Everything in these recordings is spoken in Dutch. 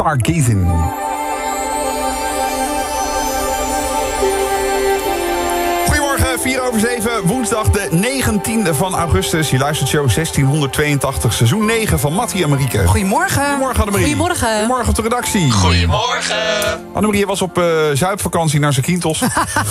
Stargazing. Goedemorgen, 4:07, woensdag de 19e van augustus. Je luistert show 1682, seizoen 9 van Mattie en Marieke. Goedemorgen. Goedemorgen, Annemarie. Goedemorgen. Goedemorgen op de redactie. Goedemorgen. Annemarie was op zuipvakantie naar Zakynthos. Er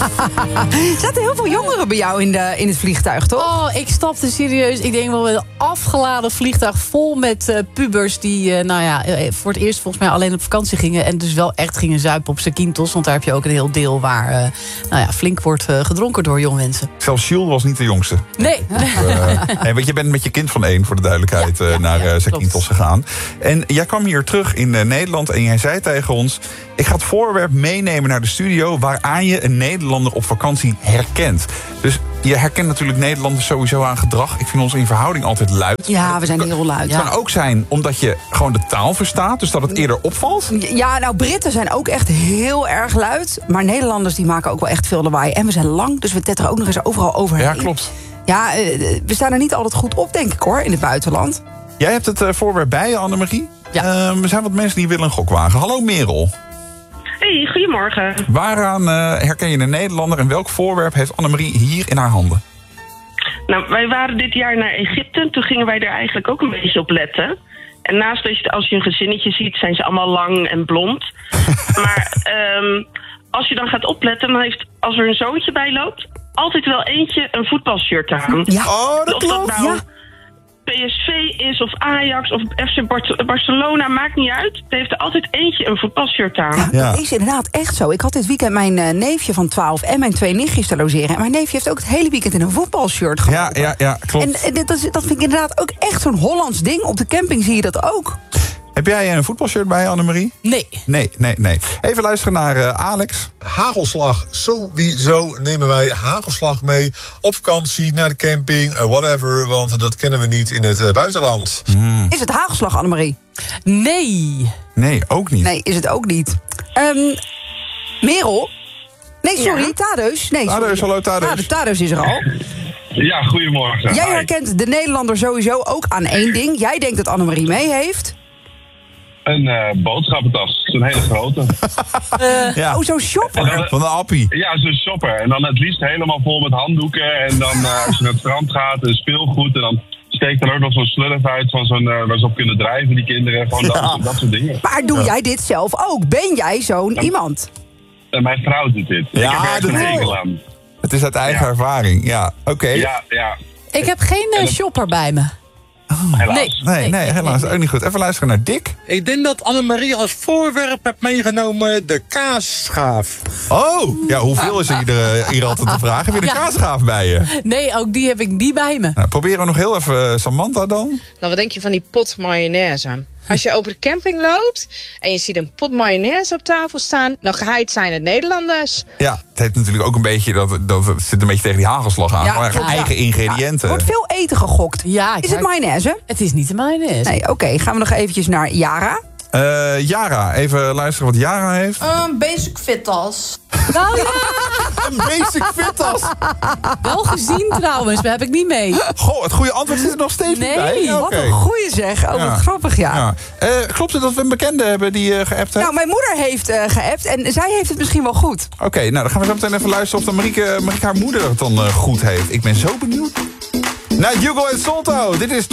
zaten heel veel jongeren bij jou in het vliegtuig, toch? Oh, ik stapte serieus. Ik denk wel met een afgeladen vliegtuig vol met pubers die voor het eerst volgens mij alleen op vakantie gingen. En dus wel echt gingen zuipen op Zakynthos. Want daar heb je ook een heel deel waar flink wordt gedronken door jong mensen. Zelfs Jules was niet de jongste. Nee. Want je bent met je kind van 1, voor de duidelijkheid, naar Zakynthos gegaan. En jij kwam hier terug in Nederland en jij zei tegen ons: ik ga het voorwerp meenemen naar de studio waaraan je een Nederlander op vakantie herkent. Dus je herkent natuurlijk Nederlanders sowieso aan gedrag. Ik vind ons in verhouding altijd luid. Ja, we zijn heel luid. Het kan ook zijn omdat je gewoon de taal verstaat, dus dat het eerder opvalt. Ja, nou, Britten zijn ook echt heel erg luid. Maar Nederlanders die maken ook wel echt veel lawaai. En we zijn lang, dus we tetteren ook nog eens overal overheen. Ja, klopt. Ja, we staan er niet altijd goed op, denk ik hoor, in het buitenland. Jij hebt het voorwerp bij je, Annemarie. Ja. Er zijn wat mensen die willen een gok wagen. Hallo Merel. Hey, goedemorgen. Waaraan herken je een Nederlander en welk voorwerp heeft Annemarie hier in haar handen? Nou, wij waren dit jaar naar Egypte. Toen gingen wij er eigenlijk ook een beetje op letten. En naast dat als je een gezinnetje ziet, zijn ze allemaal lang en blond. Maar als je dan gaat opletten, dan heeft, als er een zoontje bij loopt, altijd wel eentje een voetbalshirt aan. Ja. Oh, dat Of dat klopt. nou PSV is, of Ajax, of FC Barcelona, maakt niet uit. Er heeft er altijd eentje een voetbalshirt aan. Ja, Ja. dat is inderdaad echt zo. Ik had dit weekend mijn neefje van 12 en mijn 2 nichtjes te logeren. En mijn neefje heeft ook het hele weekend in een voetbalshirt gelopen. Ja, klopt. En dat vind ik inderdaad ook echt zo'n Hollands ding. Op de camping zie je dat ook. Heb jij een voetbalshirt bij je, Annemarie? Nee. Nee. Even luisteren naar Alex. Hagelslag. Sowieso nemen wij hagelslag mee op vakantie, naar de camping, whatever. Want dat kennen we niet in het buitenland. Is het hagelslag, Annemarie? Nee. Nee, ook niet. Nee, is het ook niet. Merel? Nee, sorry, Ja? Tadeus. Nee, sorry. Tadeus, hallo Tadeus. Tadeus is er al. Ja, goedemorgen. Jij Hi. herkent de Nederlander sowieso ook aan één ding. Jij denkt dat Annemarie mee heeft. Een boodschappentas. Zo'n hele grote. Ja. Oh, zo'n shopper. Van de appie. Ja, zo'n shopper. En dan het liefst helemaal vol met handdoeken. En dan als je naar het strand gaat, speelgoed. En dan steekt er ook nog zo'n slurf uit van waar ze op kunnen drijven, die kinderen. Gewoon dat soort dingen. Maar doe jij dit zelf ook? Ben jij zo'n iemand? En mijn vrouw doet dit. Ja, Ik heb er echt dat een wel. hekel aan. Het is uit eigen ervaring. Ja, oké. Ja. Ik heb geen shopper bij me. Helaas. Nee. Nee, helaas. Ook niet goed. Even luisteren naar Dick. Ik denk dat Annemarie als voorwerp heeft meegenomen de kaasschaaf. Oh, ja, hoeveel is er hier altijd te vragen? Heb je de Ja. kaasschaaf bij je? Nee, ook die heb ik niet bij me. Nou, proberen we nog heel even Samantha dan. Nou, wat denk je van die pot mayonaise? Als je over de camping loopt en je ziet een pot mayonaise op tafel staan, dan geheid zijn het Nederlanders. Ja, het heeft natuurlijk ook een beetje, dat het zit een beetje tegen die hagelslag aan. Ja, Gewoon echt klopt, eigen ja. ingrediënten. Er wordt veel eten gegokt. Ja, Is het mayonaise? Het is niet de mayonaise. Nee, oké. Gaan we nog eventjes naar Yara. Yara, even luisteren wat Yara heeft. Een basic fittas. Nou ja, Een basic fittas. wel gezien trouwens, maar heb ik niet mee. Goh, het goede antwoord zit er nog steeds niet Nee, bij. Ja, Wat oké. een goeie zeg. Oh, Ja. wat grappig, ja. Ja. Klopt het dat we een bekende hebben die geappt heeft? Nou, mijn moeder heeft geappt en zij heeft het misschien wel goed. Oké, nou dan gaan we zo meteen even luisteren of de Marieke haar moeder het dan goed heeft. Ik ben zo benieuwd. Nou, Hugo en Solto, dit is